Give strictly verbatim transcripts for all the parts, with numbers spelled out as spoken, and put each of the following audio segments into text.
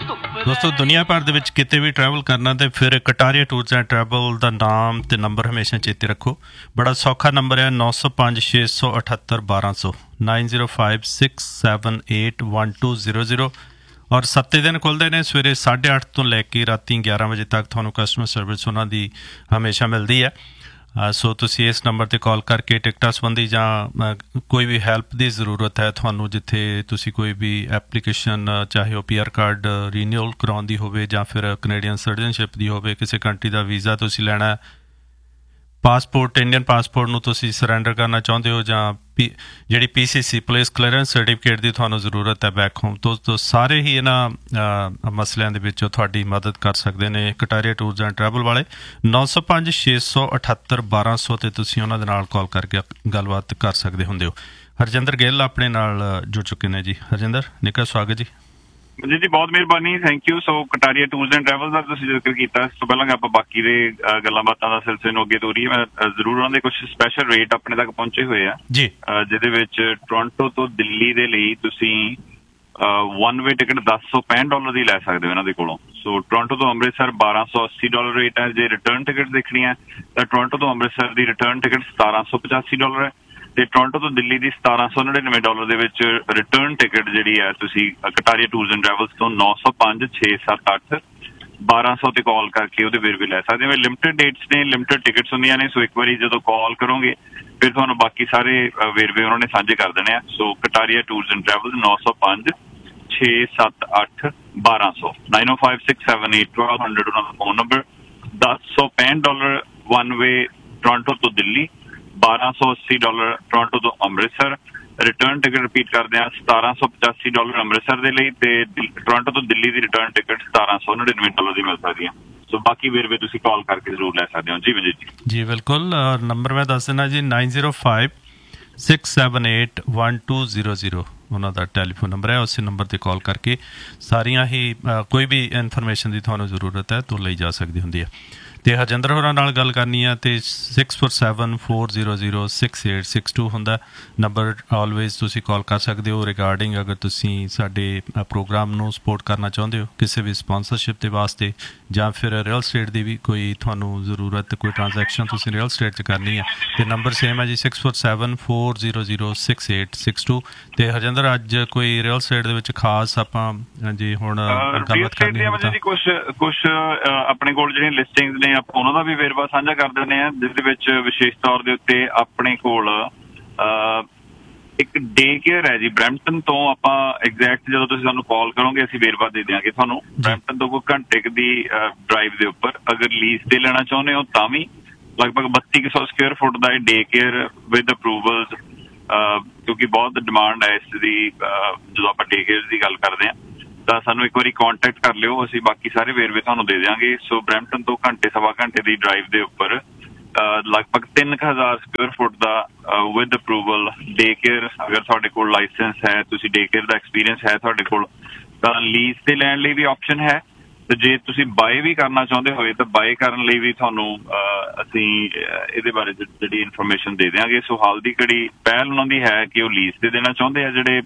ਦੋਸਤੋ ਦੁਨੀਆ ਭਰ ਦੇ ਵਿੱਚ ਕਿਤੇ ਵੀ ਟਰੈਵਲ ਕਰਨਾ ਤੇ ਫਿਰ ਕਟਾਰੀਆ ਟੂਰਸ ਐਂਡ ਟਰੈਵਲ ਦਾ ਨਾਮ ਤੇ ਨੰਬਰ ਹਮੇਸ਼ਾ ਚੇਤੇ ਰੱਖੋ। ਬੜਾ ਸੌਖਾ ਨੰਬਰ ਹੈ ਨੌ ਸੌ ਪੰਜ ਛੇ ਸੌ ਅਠੱਤਰ ਬਾਰਾਂ ਸੌ nine zero five six seven eight one two zero zero ਔਰ ਸੱਤੇ ਦਿਨ ਖੁੱਲ੍ਹਦੇ ਨੇ ਸਵੇਰੇ ਸਾਢੇ ਅੱਠ ਤੋਂ ਲੈ ਕੇ ਰਾਤੀ ਗਿਆਰਾਂ ਵਜੇ ਤੱਕ ਤੁਹਾਨੂੰ ਕਸਟਮਰ ਸਰਵਿਸ ਉਹਨਾਂ ਦੀ ਹਮੇਸ਼ਾ ਮਿਲਦੀ ਹੈ। ਸੋ ਤੁਸੀਂ ਇਸ ਨੰਬਰ 'ਤੇ ਕਾਲ ਕਰਕੇ ਟਿਕਟਾਂ ਸੰਬੰਧੀ ਜਾਂ ਕੋਈ ਵੀ ਹੈਲਪ ਦੀ ਜ਼ਰੂਰਤ ਹੈ ਤੁਹਾਨੂੰ, ਜਿੱਥੇ ਤੁਸੀਂ ਕੋਈ ਵੀ ਐਪਲੀਕੇਸ਼ਨ ਚਾਹੇ ਉਹ ਪੀ ਆਰ ਕਾਰਡ ਰੀਨਿਊਲ ਕਰਾਉਣ ਦੀ ਹੋਵੇ ਜਾਂ ਫਿਰ ਕੈਨੇਡੀਅਨ ਸਿਟੀਜ਼ਨਸ਼ਿਪ ਦੀ ਹੋਵੇ, ਕਿਸੇ ਕੰਟਰੀ ਦਾ ਵੀਜ਼ਾ ਤੁਸੀਂ ਲੈਣਾ, ਪਾਸਪੋਰਟ ਇੰਡੀਅਨ ਪਾਸਪੋਰਟ ਨੂੰ ਤੁਸੀਂ ਸਰੈਂਡਰ ਕਰਨਾ ਚਾਹੁੰਦੇ ਹੋ ਜਾਂ ਪੀ ਜਿਹੜੀ ਪੀ ਸੀ ਸੀ ਪੁਲਿਸ ਕਲੀਅਰੈਂਸ ਸਰਟੀਫਿਕੇਟ ਦੀ ਤੁਹਾਨੂੰ ਜ਼ਰੂਰਤ ਹੈ ਬੈਕ ਹੋਮ ਤੋਂ, ਤੋਂ ਸਾਰੇ ਹੀ ਇਹਨਾਂ ਮਸਲਿਆਂ ਦੇ ਵਿੱਚ ਤੁਹਾਡੀ ਮਦਦ ਕਰ ਸਕਦੇ ਨੇ ਕਟਾਰੀਆ ਟੂਰਸ ਐਂਡ ਟਰੈਵਲ ਵਾਲੇ। ਨੌ ਸੌ ਪੰਜ ਛੇ ਸੌ ਅਠੱਤਰ ਬਾਰਾਂ ਸੌ 'ਤੇ ਤੁਸੀਂ ਉਹਨਾਂ ਦੇ ਨਾਲ ਕਾਲ ਕਰਕੇ ਗੱਲਬਾਤ ਕਰ ਸਕਦੇ ਹੁੰਦੇ ਹੋ। ਹਰਜਿੰਦਰ ਗਿੱਲ ਆਪਣੇ ਨਾਲ ਜੁੜ ਚੁੱਕੇ ਨੇ ਜੀ। ਹਰਜਿੰਦਰ ਨਿੱਘਾ ਸਵਾਗਤ ਜੀ। ਜੀ ਜੀ ਬਹੁਤ ਮਿਹਰਬਾਨੀ, thank you. So Kataria tours and travel ਦਾ ਤੁਸੀਂ ਜ਼ਿਕਰ ਕੀਤਾ, ਇਸ ਤੋਂ ਪਹਿਲਾਂ ਆਪਾਂ ਬਾਕੀ ਦੇ ਗੱਲਾਂ ਬਾਤਾਂ ਦਾ ਸਿਲਸਿਲੇ ਨੂੰ ਅੱਗੇ ਤੋਰੀਏ। ਮੈਂ ਜ਼ਰੂਰ ਉਹਨਾਂ ਦੇ ਕੁਝ ਸਪੈਸ਼ਲ ਰੇਟ ਆਪਣੇ ਤੱਕ ਪਹੁੰਚੇ ਹੋਏ ਆ ਜੀ, ਜਿਹਦੇ ਵਿੱਚ ਟੋਰਾਂਟੋ ਤੋਂ ਦਿੱਲੀ ਦੇ ਲਈ ਤੁਸੀਂ ਵਨ ਵੇ ਟਿਕਟ ਦਸ ਸੌ ਪੈਂਹਠ ਡਾਲਰ ਦੀ ਲੈ ਸਕਦੇ ਹੋ ਇਹਨਾਂ ਦੇ ਕੋਲੋਂ। ਸੋ ਟੋਰਾਂਟੋ ਤੋਂ ਅੰਮ੍ਰਿਤਸਰ ਬਾਰਾਂ ਸੌ ਅੱਸੀ ਡਾਲਰ ਰੇਟ ਹੈ। ਜੇ ਰਿਟਰਨ ਟਿਕਟ ਦੇਖਣੀ ਹੈ ਤਾਂ ਟੋਰਾਂਟੋ ਤੋਂ ਅੰਮ੍ਰਿਤਸਰ ਦੀ ਰਿਟਰਨ ਟਿਕਟ ਸਤਾਰਾਂ ਸੌ ਪਚਾਸੀ ਡਾਲਰ ਹੈ ਤੇ ਟੋਰਾਂਟੋ ਤੋਂ ਦਿੱਲੀ ਦੀ ਸਤਾਰਾਂ ਸੌ ਨੜਿਨਵੇਂ ਡਾਲਰ ਦੇ ਵਿੱਚ ਰਿਟਰਨ ਟਿਕਟ ਜਿਹੜੀ ਹੈ ਤੁਸੀਂ ਕਟਾਰੀਆ ਟੂਰਸ ਐਂਡ ਟਰੈਵਲਸ ਤੋਂ ਨੌ ਸੌ ਪੰਜ ਛੇ ਸੱਤ ਅੱਠ ਬਾਰਾਂ ਸੌ ਤੇ ਕਾਲ ਕਰਕੇ ਉਹਦੇ ਵੇਰਵੇ ਲੈ ਸਕਦੇ ਹੋ। ਲਿਮਟਿਡ ਡੇਟਸ ਨੇ, ਲਿਮਟਿਡ ਟਿਕਟਸ ਹੁੰਦੀਆਂ ਨੇ। ਸੋ ਇੱਕ ਵਾਰੀ ਜਦੋਂ ਕਾਲ ਕਰੋਗੇ ਫਿਰ ਤੁਹਾਨੂੰ ਬਾਕੀ ਸਾਰੇ ਵੇਰਵੇ ਉਹਨਾਂ ਨੇ ਸਾਂਝੇ ਕਰ ਦੇਣੇ ਆ। ਸੋ ਕਟਾਰੀਆ ਟੂਰਸ ਐਂਡ ਟਰੈਵਲਸ ਨੌ ਸੌ ਪੰਜ ਛੇ ਸੱਤ ਅੱਠ ਬਾਰਾਂ ਸੌ ਨਾਈਨ ਓ five six seven eight twelve hundred ਉਹਨਾਂ ਦਾ ਫੋਨ ਨੰਬਰ। ਦਸ ਸੌ ਪੈਂਹਠ ਡਾਲਰ ਵਨ ਵੇ ਟੋਰਾਂਟੋ ਤੋਂ ਦਿੱਲੀ, ਬਾਰਾਂ ਸੌ ਅੱਸੀ ਡਾਲਰ ਟੋਰਾਂਟੋ ਤੋਂ ਅੰਮ੍ਰਿਤਸਰ। ਰਿਟਰਨ ਟਿਕਟ ਰਿਪੀਟ ਕਰਦੇ ਹਾਂ ਸਤਾਰਾਂ ਸੌ ਪਚਾਸੀ ਡਾਲਰ ਅੰਮ੍ਰਿਤਸਰ ਦੇ ਲਈ ਤੇ ਟੋਰਾਂਟੋ ਤੋਂ ਦਿੱਲੀ ਦੀ ਰਿਟਰਨ ਟਿਕਟ ਸਤਾਰਾਂ ਸੌ ਨੜਿਨਵੇਂ ਡਾਲਰ ਦੀ ਮਿਲ ਸਕਦੀ ਹੈ। ਸੋ ਬਾਕੀ ਵੇਰਵੇ ਤੁਸੀਂ ਕਾਲ ਕਰਕੇ ਜ਼ਰੂਰ ਲੈ ਸਕਦੇ ਹੋ। ਜੀ ਵਿਜੇ ਜੀ ਜੀ ਬਿਲਕੁਲ, ਨੰਬਰ ਮੈਂ ਦੱਸ ਦਿੰਦਾ ਜੀ nine zero five six seven eight one two zero zero ਉਹਨਾਂ ਦਾ ਟੈਲੀਫੋਨ ਨੰਬਰ ਹੈ। ਉਸੇ ਨੰਬਰ 'ਤੇ ਕਾਲ ਕਰਕੇ ਸਾਰੀਆਂ ਹੀ ਕੋਈ ਵੀ ਇਨਫੋਰਮੇਸ਼ਨ ਦੀ ਤੁਹਾਨੂੰ ਜ਼ਰੂਰਤ ਹੈ ਤੋਂ ਲਈ ਜਾ ਸਕਦੀ ਹੁੰਦੀ ਹੈ। ਅਤੇ ਹਰਜਿੰਦਰ ਹੋਰਾਂ ਨਾਲ ਗੱਲ ਕਰਨੀ ਹੈ ਅਤੇ six four seven four zero zero six eight six to ਹੁੰਦਾ ਨੰਬਰ। ਆਲਵੇਜ਼ ਤੁਸੀਂ ਕਾਲ ਕਰ ਸਕਦੇ ਹੋ ਰਿਗਾਰਡਿੰਗ ਅਗਰ ਤੁਸੀਂ ਸਾਡੇ ਪ੍ਰੋਗਰਾਮ ਨੂੰ ਸਪੋਰਟ ਕਰਨਾ ਚਾਹੁੰਦੇ ਹੋ ਕਿਸੇ ਵੀ ਸਪੋਂਸਰਸ਼ਿਪ ਦੇ ਵਾਸਤੇ ਜਾਂ ਫਿਰ ਰੀਅਲ ਸਟੇਟ ਦੀ ਵੀ ਕੋਈ ਤੁਹਾਨੂੰ ਜ਼ਰੂਰਤ, ਕੋਈ ਟ੍ਰਾਂਜੈਕਸ਼ਨ ਤੁਸੀਂ ਰੀਅਲ ਸਟੇਟ 'ਚ ਕਰਨੀ ਹੈ ਅਤੇ ਨੰਬਰ ਸੇਮ ਹੈ G six four seven four zero zero six eight six to. ਅਤੇ ਹਰਜਿੰਦਰ ਅੱਜ ਕੋਈ ਰੀਅਲ ਸਟੇਟ ਦੇ ਵਿੱਚ ਖਾਸ ਆਪਾਂ ਜੀ ਹੁਣ ਗੱਲਬਾਤ ਕਰਨੀ ਹੈ ਤਾਂ ਕੁਛ ਕੁਛ ਆਪਣੇ ਕੋਲ ਜਿਹੜੀਆਂ ਲਿਸਟਿੰਗਸ ਨੇ ਆਪਾਂ ਉਹਨਾਂ ਦਾ ਵੀ ਵੇਰਵਾ ਸਾਂਝਾ ਕਰ ਦਿੰਦੇ ਹਾਂ, ਜਿਸਦੇ ਵਿੱਚ ਵਿਸ਼ੇਸ਼ ਤੌਰ ਦੇ ਉੱਤੇ ਆਪਣੇ ਕੋਲ ਇੱਕ ਡੇ ਕੇਅਰ ਹੈ ਜੀ ਬਰੈਂਪਟਨ ਤੋਂ। ਆਪਾਂ ਐਗਜ਼ੈਕਟ ਜਦੋਂ ਤੁਸੀਂ ਸਾਨੂੰ ਕਾਲ ਕਰੋਗੇ ਅਸੀਂ ਵੇਰਵਾ ਦੇ ਦਿਆਂਗੇ ਤੁਹਾਨੂੰ। ਬਰੈਂਪਟਨ ਤੋਂ ਕੋਈ ਘੰਟੇ ਦੀ ਡਰਾਈਵ ਦੇ ਉੱਪਰ ਅਗਰ ਲੀਜ਼ ਤੇ ਲੈਣਾ ਚਾਹੁੰਦੇ ਹੋ ਤਾਂ ਵੀ ਲਗਭਗ ਬੱਤੀ ਕੁ ਸੌ ਸਕੁਅਰ ਫੁੱਟ ਦਾ ਇਹ ਡੇ ਕੇਅਰ ਵਿਦ ਅਪਰੂਵਲਸ, ਕਿਉਂਕਿ ਬਹੁਤ ਡਿਮਾਂਡ ਹੈ ਇਸ ਦੀ ਜਦੋਂ ਆਪਾਂ ਡੇ ਕੇਅਰ ਦੀ ਗੱਲ ਕਰਦੇ ਹਾਂ ਤਾਂ ਸਾਨੂੰ ਇੱਕ ਵਾਰੀ ਕਾਂਟੈਕਟ ਕਰ ਲਿਓ, ਅਸੀਂ ਬਾਕੀ ਸਾਰੇ ਵੇਰਵੇ ਤੁਹਾਨੂੰ ਦੇ ਦਿਆਂਗੇ। ਸੋ ਬਰੈਂਪਟਨ ਤੋਂ ਘੰਟੇ ਸਵਾ ਘੰਟੇ ਦੀ ਡਰਾਈਵ ਦੇ ਉੱਪਰ ਲਗਭਗ ਤਿੰਨ ਕੁ ਹਜ਼ਾਰ square foot the with approval day care, ਅਗਰ ਤੁਹਾਡੇ ਕੋਲ ਲਾਇਸੈਂਸ ਹੈ, ਤੁਸੀਂ ਡੇ ਕੇਅਰ ਦਾ ਐਕਸਪੀਰੀਅੰਸ ਹੈ ਤੁਹਾਡੇ ਕੋਲ, ਤਾਂ ਲੀਜ਼ ਤੇ ਲੈਣ ਲਈ ਵੀ ਆਪਸ਼ਨ ਹੈ। ਤੇ ਜੇ ਤੁਸੀਂ ਬਾਏ ਵੀ ਕਰਨਾ ਚਾਹੁੰਦੇ ਹੋਏ ਤਾਂ ਬਾਏ ਕਰਨ ਲਈ ਵੀ ਤੁਹਾਨੂੰ ਅਸੀਂ ਇਹਦੇ ਬਾਰੇ ਜਿਹੜੀ ਇਨਫੋਰਮੇਸ਼ਨ ਦੇ ਦਿਆਂਗੇ। ਸੋ ਹਾਲ ਦੀ ਘੜੀ ਪਹਿਲ ਉਹਨਾਂ ਦੀ ਹੈ ਕਿ ਉਹ ਲੀਜ਼ ਤੇ ਦੇਣਾ ਚਾਹੁੰਦੇ ਆ ਜਿਹੜੇ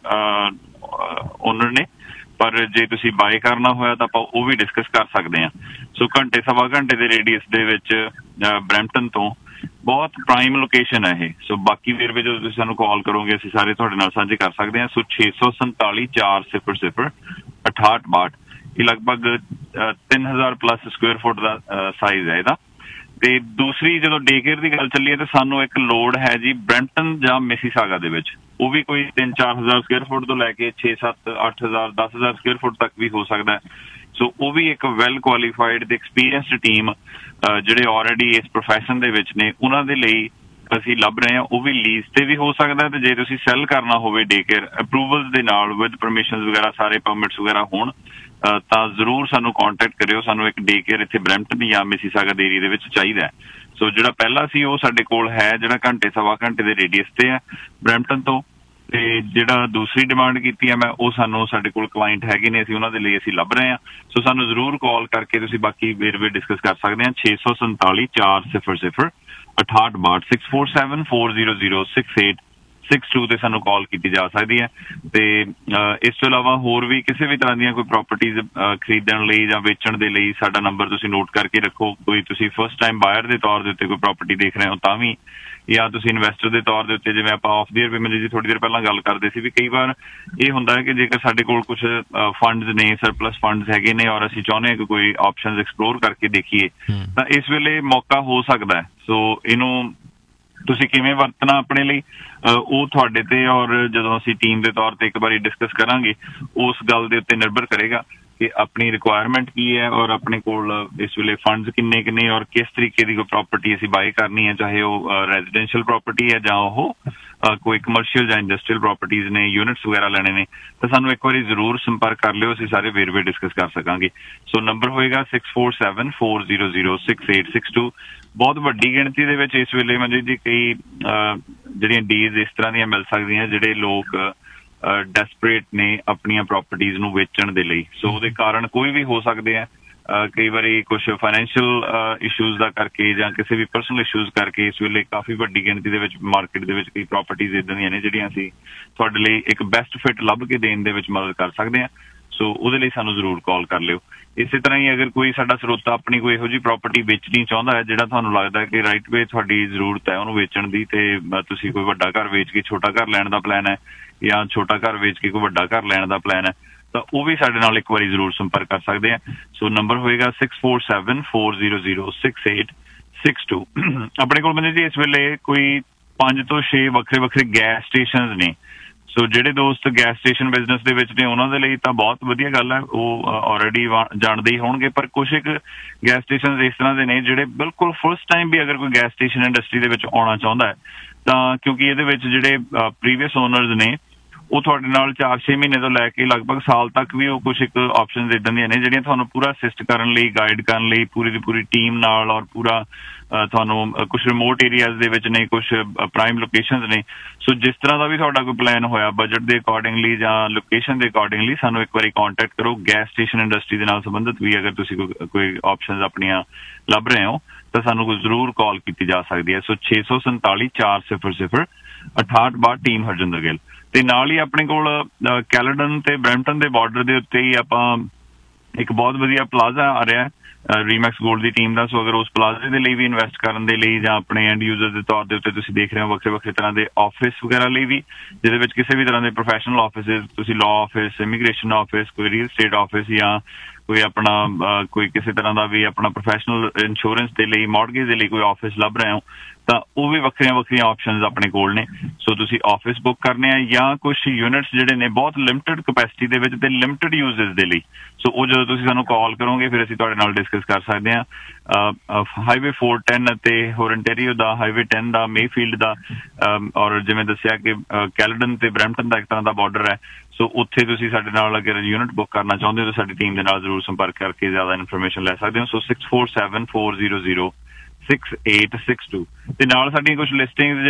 ਓਨਰ ਨੇ, ਪਰ ਜੇ ਤੁਸੀਂ ਬਾਏ ਕਰਨਾ ਹੋਇਆ ਤਾਂ ਆਪਾਂ ਉਹ ਵੀ ਡਿਸਕਸ ਕਰ ਸਕਦੇ ਹਾਂ। ਸੋ ਘੰਟੇ ਸਵਾ ਘੰਟੇ ਦੇ ਰੇਡੀਅਸ ਦੇ ਵਿੱਚ ਬਰੈਂਪਟਨ ਤੋਂ ਬਹੁਤ ਪ੍ਰਾਈਮ ਲੋਕੇਸ਼ਨ ਹੈ ਇਹ। ਸੋ ਬਾਕੀ ਵੇਰਵੇ ਜਦੋਂ ਤੁਸੀਂ ਸਾਨੂੰ ਕਾਲ ਕਰੋਗੇ ਅਸੀਂ ਸਾਰੇ ਤੁਹਾਡੇ ਨਾਲ ਸਾਂਝੇ ਕਰ ਸਕਦੇ ਹਾਂ। ਸੋ ਛੇ ਸੌ ਸੰਤਾਲੀ ਚਾਰ ਸਿਫਰ ਸਿਫਰ ਅਠਾਹਠ ਬਾਹਠ, ਇਹ ਲਗਭਗ ਤਿੰਨ ਹਜ਼ਾਰ ਪਲੱਸ ਸਕੁਅਰ ਫੁੱਟ ਦਾ ਸਾਈਜ਼ ਹੈ ਇਹਦਾ। ਤੇ ਦੂਸਰੀ ਜਦੋਂ ਡੇ ਕੇਅਰ ਦੀ ਗੱਲ ਚੱਲੀ ਹੈ ਤਾਂ ਸਾਨੂੰ ਇੱਕ ਲੋੜ ਹੈ ਜੀ ਬਰੈਂਪਟਨ ਜਾਂ ਮਿਸੀਸਾਗਾ ਦੇ ਵਿੱਚ, ਉਹ ਵੀ ਕੋਈ ਤਿੰਨ ਚਾਰ ਹਜ਼ਾਰ ਸਕੁਅਰ ਫੁੱਟ ਤੋਂ ਲੈ ਕੇ ਛੇ ਸੱਤ ਅੱਠ ਹਜ਼ਾਰ ਦਸ ਹਜ਼ਾਰ ਸਕੁਅਰ ਫੁੱਟ ਤੱਕ ਵੀ ਹੋ ਸਕਦਾ। ਸੋ ਉਹ ਵੀ ਇੱਕ ਵੈਲ ਕੁਆਲੀਫਾਈਡ ਤੇ ਐਕਸਪੀਰੀਅੰਸਡ ਟੀਮ ਜਿਹੜੇ ਆਲਰੇਡੀ ਇਸ ਪ੍ਰੋਫੈਸ਼ਨ ਦੇ ਵਿੱਚ ਨੇ ਉਹਨਾਂ ਦੇ ਲਈ ਅਸੀਂ ਲੱਭ ਰਹੇ ਹਾਂ। ਉਹ ਵੀ ਲੀਜ਼ ਤੇ ਵੀ ਹੋ ਸਕਦਾ ਤੇ ਜੇ ਤੁਸੀਂ ਸੈਲ ਕਰਨਾ ਹੋਵੇ ਡੇ ਕੇਅਰ ਅਪਰੂਵਲਸ ਦੇ ਨਾਲ ਵਿਦ ਪਰਮਿਸ਼ਨ ਵਗੈਰਾ ਸਾਰੇ ਪਰਮਿਟਸ ਵਗੈਰਾ ਹੋਣ ਤਾਂ ਜ਼ਰੂਰ ਸਾਨੂੰ ਕਾਂਟੈਕਟ ਕਰਿਓ। ਸਾਨੂੰ ਇੱਕ ਡੇ ਕੇਅਰ ਇੱਥੇ ਬਰੈਂਪਟਨ ਜਾਂ ਮਿਸੀਸਾਗਾ ਦੇ ਏਰੀਏ ਦੇ ਵਿੱਚ ਚਾਹੀਦਾ। ਸੋ ਜਿਹੜਾ ਪਹਿਲਾ ਸੀ ਉਹ ਸਾਡੇ ਕੋਲ ਹੈ ਜਿਹੜਾ ਘੰਟੇ ਸਵਾ ਘੰਟੇ ਦੇ ਰੇਡੀਅਸ ਤੇ ਹੈ ਬਰੈਂਪਟਨ ਤੋਂ, ਤੇ ਜਿਹੜਾ ਦੂਸਰੀ ਡਿਮਾਂਡ ਕੀਤੀ ਹੈ ਮੈਂ ਉਹ ਸਾਨੂੰ ਸਾਡੇ ਕੋਲ ਕਲਾਇੰਟ ਹੈਗੇ ਨੇ, ਅਸੀਂ ਉਹਨਾਂ ਦੇ ਲਈ ਅਸੀਂ ਲੱਭ ਰਹੇ ਹਾਂ। ਸੋ ਸਾਨੂੰ ਜ਼ਰੂਰ ਕਾਲ ਕਰਕੇ ਤੁਸੀਂ ਬਾਕੀ ਵੇਰਵੇ ਡਿਸਕਸ ਕਰ ਸਕਦੇ ਹਾਂ। ਛੇ ਸੌ ਸੰਤਾਲੀ ਚਾਰ ਸਿਫਰ ਸਿਫਰ ਅਠਾਹਠ ਬਾਹਠ six four seven four zero zero six eight six to ਤੇ ਸਾਨੂੰ ਕਾਲ ਕੀਤੀ ਜਾ ਸਕਦੀ ਹੈ। ਤੇ ਇਸ ਤੋਂ ਇਲਾਵਾ ਹੋਰ ਵੀ ਕਿਸੇ ਵੀ ਤਰ੍ਹਾਂ ਦੀਆਂ ਕੋਈ ਪ੍ਰੋਪਰਟੀਜ਼ ਖਰੀਦਣ ਲਈ ਜਾਂ ਵੇਚਣ ਦੇ ਲਈ ਸਾਡਾ ਨੰਬਰ ਤੁਸੀਂ ਨੋਟ ਕਰਕੇ ਰੱਖੋ। ਕੋਈ ਤੁਸੀਂ ਫਸਟ ਟਾਈਮ ਬਾਇਰ ਦੇ ਤੌਰ ਦੇ ਉੱਤੇ ਕੋਈ ਪ੍ਰੋਪਰਟੀ ਦੇਖ ਰਹੇ ਹੋ ਤਾਂ ਵੀ, ਜਾਂ ਤੁਸੀਂ ਇਨਵੈਸਟਰ ਦੇ ਤੌਰ ਦੇ ਉੱਤੇ, ਜਿਵੇਂ ਆਪਾਂ ਆਫ ਦੀ ਏਅਰ ਵੀ ਮਨਜੀਤ ਜੀ ਥੋੜੀ ਦੇਰ ਪਹਿਲਾਂ ਗੱਲ ਕਰਦੇ ਸੀ ਵੀ ਕਈ ਵਾਰ ਇਹ ਹੁੰਦਾ ਹੈ ਕਿ ਜੇਕਰ ਸਾਡੇ ਕੋਲ ਕੁਝ ਫੰਡਸ ਨੇ, ਸਰਪਲਸ ਫੰਡਸ ਹੈਗੇ ਨੇ ਔਰ ਅਸੀਂ ਚਾਹੁੰਦੇ ਹਾਂ ਕਿ ਕੋਈ ਆਪਸ਼ਨਸ ਐਕਸਪਲੋਰ ਕਰਕੇ ਦੇਖੀਏ, ਤਾਂ ਇਸ ਵੇਲੇ ਮੌਕਾ ਹੋ ਸਕਦਾ ਹੈ। ਸੋ ਇਹਨੂੰ ਤੁਸੀਂ ਕਿਵੇਂ ਵਰਤਣਾ ਆਪਣੇ ਲਈ ਉਹ ਤੁਹਾਡੇ ਤੇ, ਔਰ ਜਦੋਂ ਅਸੀਂ ਟੀਮ ਦੇ ਤੌਰ ਤੇ ਇੱਕ ਵਾਰੀ ਡਿਸਕਸ ਕਰਾਂਗੇ ਉਸ ਗੱਲ ਦੇ ਉੱਤੇ ਨਿਰਭਰ ਕਰੇਗਾ ਕਿ ਆਪਣੀ ਰਿਕੁਆਇਰਮੈਂਟ ਕੀ ਹੈ ਔਰ ਆਪਣੇ ਕੋਲ ਇਸ ਵੇਲੇ ਫੰਡਸ ਕਿੰਨੇ ਕਿੰਨੇ ਔਰ ਕਿਸ ਤਰੀਕੇ ਦੀ ਕੋਈ ਪ੍ਰੋਪਰਟੀ ਅਸੀਂ ਬਾਏ ਕਰਨੀ ਹੈ, ਚਾਹੇ ਉਹ ਰੈਜ਼ੀਡੈਂਸ਼ੀਅਲ ਪ੍ਰੋਪਰਟੀ ਹੈ ਜਾਂ ਉਹ ਕੋਈ ਕਮਰਸ਼ੀਅਲ ਜਾਂ ਇੰਡਸਟਰੀਅਲ ਪ੍ਰੋਪਰਟੀਜ਼ ਨੇ, ਯੂਨਿਟਸ ਵਗੈਰਾ ਲੈਣੇ ਨੇ, ਤਾਂ ਸਾਨੂੰ ਇੱਕ ਵਾਰੀ ਜ਼ਰੂਰ ਸੰਪਰਕ ਕਰ ਲਿਓ, ਅਸੀਂ ਸਾਰੇ ਵੇਰਵੇ ਡਿਸਕਸ ਕਰ ਸਕਾਂਗੇ। ਸੋ ਨੰਬਰ ਹੋਏਗਾ six four seven four zero zero six eight six to. ਬਹੁਤ ਵੱਡੀ ਗਿਣਤੀ ਦੇ ਵਿੱਚ ਇਸ ਵੇਲੇ ਮਨਜੀਤ ਜੀ ਕਈ ਜਿਹੜੀਆਂ ਡੀਜ਼ ਇਸ ਤਰ੍ਹਾਂ ਦੀਆਂ ਮਿਲ ਸਕਦੀਆਂ ਜਿਹੜੇ ਲੋਕ ਡੈਸਪਰੇਟ ਨੇ ਆਪਣੀਆਂ ਪ੍ਰੋਪਰਟੀਜ਼ ਨੂੰ ਵੇਚਣ ਦੇ ਲਈ। ਸੋ ਉਹਦੇ ਕਾਰਨ ਕੋਈ ਵੀ ਹੋ ਸਕਦੇ ਆ, ਕਈ ਵਾਰੀ ਕੁਝ ਫਾਈਨੈਂਸ਼ੀਅਲ ਇਸ਼ੂਜ਼ ਦਾ ਕਰਕੇ ਜਾਂ ਕਿਸੇ ਵੀ ਪਰਸਨਲ ਇਸ਼ੂਜ਼ ਕਰਕੇ ਇਸ ਵੇਲੇ ਕਾਫੀ ਵੱਡੀ ਗਿਣਤੀ ਦੇ ਵਿੱਚ ਮਾਰਕੀਟ ਦੇ ਵਿੱਚ ਕਈ ਪ੍ਰੋਪਰਟੀਜ਼ ਇੱਦਾਂ ਦੀਆਂ ਨੇ ਜਿਹੜੀਆਂ ਅਸੀਂ ਤੁਹਾਡੇ ਲਈ ਇੱਕ ਬੈਸਟ ਫਿਟ ਲੱਭ ਕੇ ਦੇਣ ਦੇ ਵਿੱਚ ਮਦਦ ਕਰ ਸਕਦੇ ਹਾਂ। ਸੋ ਉਹਦੇ ਲਈ ਸਾਨੂੰ ਜ਼ਰੂਰ ਕਾਲ ਕਰ ਲਿਓ। ਇਸੇ ਤਰ੍ਹਾਂ ਹੀ ਅਗਰ ਕੋਈ ਸਾਡਾ ਸਰੋਤਾ ਆਪਣੀ ਕੋਈ ਇਹੋ ਜਿਹੀ ਪ੍ਰੋਪਰਟੀ ਵੇਚਣੀ ਚਾਹੁੰਦਾ ਹੈ ਜਿਹੜਾ ਤੁਹਾਨੂੰ ਲੱਗਦਾ ਕਿ ਰਾਈਟ ਵੇ ਤੁਹਾਡੀ ਜ਼ਰੂਰਤ ਹੈ ਉਹਨੂੰ ਵੇਚਣ ਦੀ, ਤੇ ਤੁਸੀਂ ਕੋਈ ਵੱਡਾ ਘਰ ਵੇਚ ਕੇ ਛੋਟਾ ਘਰ ਲੈਣ ਦਾ ਪਲਾਨ ਹੈ ਜਾਂ ਛੋਟਾ ਘਰ ਵੇਚ ਕੇ ਕੋਈ ਵੱਡਾ ਘਰ ਲੈਣ ਦਾ ਪਲਾਨ ਹੈ, ਤਾਂ ਉਹ ਵੀ ਸਾਡੇ ਨਾਲ ਇੱਕ ਵਾਰੀ ਜ਼ਰੂਰ ਸੰਪਰਕ ਕਰ ਸਕਦੇ ਆ। ਸੋ ਨੰਬਰ ਹੋਏਗਾ six four seven four zero zero six eight six to. ਆਪਣੇ ਕੋਲ ਬੰਦੇ ਜੀ ਇਸ ਵੇਲੇ ਕੋਈ ਪੰਜ ਤੋਂ ਛੇ ਵੱਖਰੇ ਵੱਖਰੇ ਗੈਸ ਸਟੇਸ਼ਨਸ ਨੇ। ਸੋ ਜਿਹੜੇ ਦੋਸਤ ਗੈਸ ਸਟੇਸ਼ਨ ਬਿਜ਼ਨਸ ਦੇ ਵਿੱਚ ਨੇ ਉਹਨਾਂ ਦੇ ਲਈ ਤਾਂ ਬਹੁਤ ਵਧੀਆ ਗੱਲ ਹੈ, ਉਹ ਆਲਰੇਡੀ ਜਾਣਦੇ ਹੀ ਹੋਣਗੇ। ਪਰ ਕੁਛ ਇੱਕ ਗੈਸ ਸਟੇਸ਼ਨ ਇਸ ਤਰ੍ਹਾਂ ਦੇ ਨੇ ਜਿਹੜੇ ਬਿਲਕੁਲ ਫਸਟ ਟਾਈਮ ਵੀ ਅਗਰ ਕੋਈ ਗੈਸ ਸਟੇਸ਼ਨ ਇੰਡਸਟਰੀ ਦੇ ਵਿੱਚ ਆਉਣਾ ਚਾਹੁੰਦਾ ਹੈ ਤਾਂ, ਕਿਉਂਕਿ ਇਹਦੇ ਵਿੱਚ ਜਿਹੜੇ ਪ੍ਰੀਵੀਅਸ ਓਨਰਸ ਨੇ ਉਹ ਤੁਹਾਡੇ ਨਾਲ ਚਾਰ ਛੇ ਮਹੀਨੇ ਤੋਂ ਲੈ ਕੇ ਲਗਭਗ ਸਾਲ ਤੱਕ ਵੀ ਉਹ ਕੁਛ ਇੱਕ ਆਪਸ਼ਨਸ ਇੱਦਾਂ ਦੀਆਂ ਨੇ ਜਿਹੜੀਆਂ ਤੁਹਾਨੂੰ ਪੂਰਾ ਅਸਿਸਟ ਕਰਨ ਲਈ, ਗਾਈਡ ਕਰਨ ਲਈ ਪੂਰੀ ਦੀ ਪੂਰੀ ਟੀਮ ਨਾਲ, ਔਰ ਪੂਰਾ ਤੁਹਾਨੂੰ ਕੁਛ ਰਿਮੋਟ ਏਰੀਆਜ਼ ਦੇ ਵਿੱਚ ਨੇ, ਕੁਛ ਪ੍ਰਾਈਮ ਲੋਕੇਸ਼ਨਸ ਨੇ। ਸੋ ਜਿਸ ਤਰ੍ਹਾਂ ਦਾ ਵੀ ਤੁਹਾਡਾ ਕੋਈ ਪਲਾਨ ਹੋਇਆ ਬਜਟ ਦੇ ਅਕੋਰਡਿੰਗਲੀ ਜਾਂ ਲੋਕੇਸ਼ਨ ਦੇ ਅਕੋਰਡਿੰਗਲੀ ਸਾਨੂੰ ਇੱਕ ਵਾਰੀ ਕੰਟੈਕਟ ਕਰੋ। ਗੈਸ ਸਟੇਸ਼ਨ ਇੰਡਸਟਰੀ ਦੇ ਨਾਲ ਸੰਬੰਧਿਤ ਵੀ ਅਗਰ ਤੁਸੀਂ ਕੋਈ ਕੋਈ ਆਪਸ਼ਨਸ ਆਪਣੀਆਂ ਲੱਭ ਰਹੇ ਹੋ ਤਾਂ ਸਾਨੂੰ ਜ਼ਰੂਰ ਕਾਲ ਕੀਤੀ ਜਾ ਸਕਦੀ ਹੈ। ਸੋ ਛੇ ਸੌ ਸੰਤਾਲੀ ਚਾਰ ਸਿਫਰ ਸਿਫਰ ਅਠਾਹਠ ਬਾਹਠ ਟੀਮ ਹਰਜਿੰਦਰ ਗਿੱਲ। ਤੇ ਨਾਲ ਹੀ ਆਪਣੇ ਕੋਲ ਕੈਲੇਡਨ ਤੇ ਬਰੈਂਪਟਨ ਦੇ ਬਾਰਡਰ ਦੇ ਉੱਤੇ ਹੀ ਆਪਾਂ ਇੱਕ ਬਹੁਤ ਵਧੀਆ ਪਲਾਜ਼ਾ ਆ ਰਿਹਾ ਰੀਮੈਕਸ ਗੋਲਡ ਦੀ ਟੀਮ ਦਾ। ਸੋ ਅਗਰ ਉਸ ਪਲਾਜ਼ੇ ਦੇ ਲਈ ਵੀ ਇਨਵੈਸਟ ਕਰਨ ਦੇ ਲਈ ਜਾਂ ਆਪਣੇ ਐਂਡ ਯੂਜ਼ਰ ਦੇ ਤੌਰ ਦੇ ਉੱਤੇ ਤੁਸੀਂ ਦੇਖ ਰਹੇ ਹੋ ਵੱਖਰੇ ਵੱਖਰੇ ਤਰ੍ਹਾਂ ਦੇ ਆਫਿਸ ਵਗੈਰਾ ਲਈ ਵੀ, ਜਿਹਦੇ ਵਿੱਚ ਕਿਸੇ ਵੀ ਤਰ੍ਹਾਂ ਦੇ ਪ੍ਰੋਫੈਸ਼ਨਲ ਆਫਿਸਿਸ, ਤੁਸੀਂ ਲਾਅ ਆਫਿਸ, ਇਮੀਗ੍ਰੇਸ਼ਨ ਆਫਿਸ, ਕੋਈ ਰੀਅਲ ਸਟੇਟ ਆਫਿਸ ਜਾਂ ਕੋਈ ਆਪਣਾ ਕੋਈ ਕਿਸੇ ਤਰ੍ਹਾਂ ਦਾ ਵੀ ਆਪਣਾ ਪ੍ਰੋਫੈਸ਼ਨਲ ਇੰਸ਼ੋਰੈਂਸ ਦੇ ਲਈ, ਮੌਰਗੇਜ ਦੇ ਲਈ ਕੋਈ ਆਫਿਸ ਲੱਭ ਰਹੇ ਹੋ ਤਾਂ ਉਹ ਵੀ ਵੱਖਰੀਆਂ ਵੱਖਰੀਆਂ ਆਪਸ਼ਨਸ ਆਪਣੇ ਕੋਲ ਨੇ। ਸੋ ਤੁਸੀਂ ਆਫਿਸ ਬੁੱਕ ਕਰਨੇ ਆ ਜਾਂ ਕੁਛ ਯੂਨਿਟਸ ਜਿਹੜੇ ਨੇ ਬਹੁਤ ਲਿਮਟਿਡ ਕਪੈਸਿਟੀ ਦੇ ਵਿੱਚ ਤੇ ਲਿਮਟਿਡ ਯੂਜ਼ਸ ਦੇ ਲਈ, ਸੋ ਉਹ ਜਦੋਂ ਤੁਸੀਂ ਸਾਨੂੰ ਕਾਲ ਕਰੋਗੇ ਫਿਰ ਅਸੀਂ ਤੁਹਾਡੇ ਨਾਲ ਡਿਸਕਸ ਕਰ ਸਕਦੇ ਹਾਂ। ਹਾਈਵੇ ਫੋਰ ਟੈਨ ਅਤੇ ਹੋਰਨਟੇਰੀਓ ਦਾ, ਹਾਈਵੇ ਟੈਨ ਦਾ, ਮੇਫੀਲਡ ਦਾ, ਔਰ ਜਿਵੇਂ ਦੱਸਿਆ ਕਿ ਕੈਲੇਡਨ ਤੇ ਬਰੈਂਪਟਨ ਦਾ ਇੱਕ ਤਰ੍ਹਾਂ ਦਾ ਬਾਰਡਰ ਹੈ। ਸੋ ਉੱਥੇ ਤੁਸੀਂ ਸਾਡੇ ਨਾਲ ਅਗਰ ਯੂਨਿਟ ਬੁੱਕ ਕਰਨਾ ਚਾਹੁੰਦੇ ਹੋ ਤਾਂ ਸਾਡੀ ਟੀਮ ਦੇ ਨਾਲ ਜ਼ਰੂਰ ਸੰਪਰਕ ਕਰਕੇ ਜ਼ਿਆਦਾ ਇਨਫੋਰਮੇਸ਼ਨ ਲੈ ਸਕਦੇ ਹੋ। ਸੋ six four seven four zero zero six eight six to. ਤੇ ਨਾਲ ਸਾਡੀਆਂ ਕੁਝ ਲਿਸਟਿੰਗਸ